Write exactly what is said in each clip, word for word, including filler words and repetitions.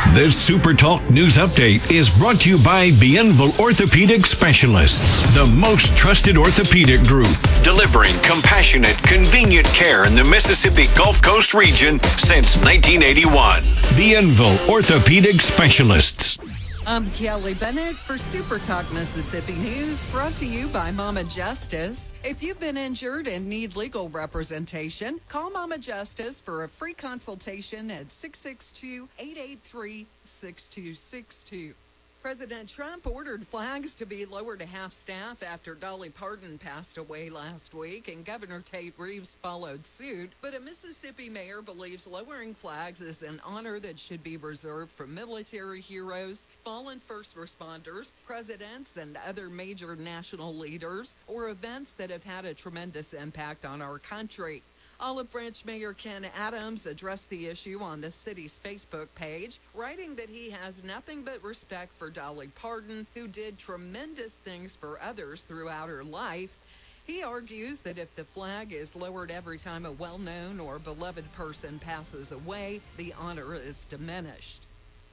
This Super Talk News Update is brought to you by Bienville Orthopedic Specialists, the most trusted orthopedic group, delivering compassionate, convenient care in the Mississippi Gulf Coast region since nineteen eighty-one. Bienville Orthopedic Specialists. I'm Kelly Bennett for Super Talk Mississippi News, brought to you by Mama Justice. If you've been injured and need legal representation, call Mama Justice for a free consultation at six six two, eight eight three, six two six two. President Trump ordered flags to be lowered to half-staff after Dolly Parton passed away last week, and Governor Tate Reeves followed suit. But a Mississippi mayor believes lowering flags is an honor that should be reserved for military heroes, fallen first responders, presidents, and other major national leaders, or events that have had a tremendous impact on our country. Olive Branch Mayor Ken Adams addressed the issue on the city's Facebook page, writing that he has nothing but respect for Dolly Parton, who did tremendous things for others throughout her life. He argues that if the flag is lowered every time a well-known or beloved person passes away, the honor is diminished.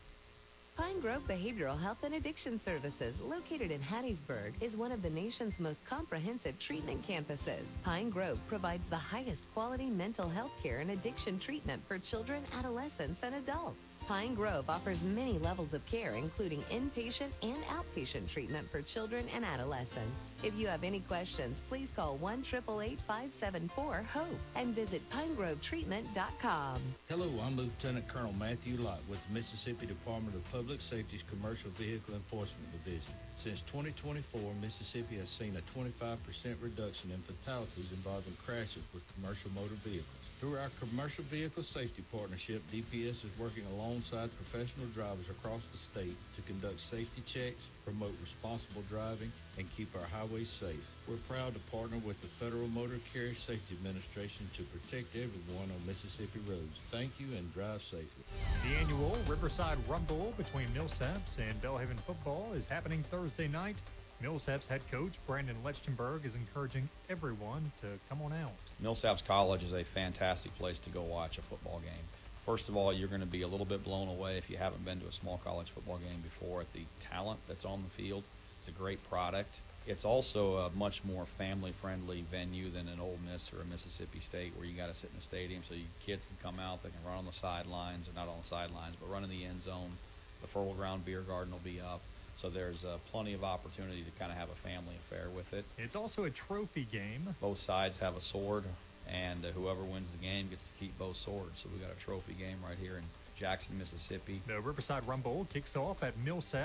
Pine Grove Behavioral Health and Addiction Services, located in Hattiesburg, is one of the nation's most comprehensive treatment campuses. Pine Grove provides the highest quality mental health care and addiction treatment for children, adolescents, and adults. Pine Grove offers many levels of care, including inpatient and outpatient treatment for children and adolescents. If you have any questions, please call one eight eight eight, five seven four, HOPE and visit pine grove treatment dot com. Hello, I'm Lieutenant Colonel Matthew Lott with the Mississippi Department of Public Safety's Commercial Vehicle Enforcement Division. Since twenty twenty-four, Mississippi has seen a twenty-five percent reduction in fatalities involving crashes with commercial motor vehicles. Through our Commercial Vehicle Safety Partnership, D P S is working alongside professional drivers across the state to conduct safety checks, promote responsible driving, and keep our highways safe. We're proud to partner with the Federal Motor Carrier Safety Administration to protect everyone on Mississippi roads. Thank you and drive safely. The annual Riverside Rumble between Millsaps and Belhaven football is happening Thursday night. Millsaps head coach Brandon Lechtenberg is encouraging everyone to come on out. Millsaps College is a fantastic place to go watch a football game. First of all, you're going to be a little bit blown away if you haven't been to a small college football game before at the talent that's on the field. It's a great product. It's also a much more family-friendly venue than an Ole Miss or a Mississippi State where you got to sit in the stadium so you kids can come out, they can run on the sidelines, or not on the sidelines, but run in the end zone. The Fertile Ground Beer Garden will be up. So there's uh, plenty of opportunity to kind of have a family affair with it. It's also a trophy game. Both sides have a sword, and uh, whoever wins the game gets to keep both swords. So we got a trophy game right here in Jackson, Mississippi. The Riverside Rumble kicks off at Millsaps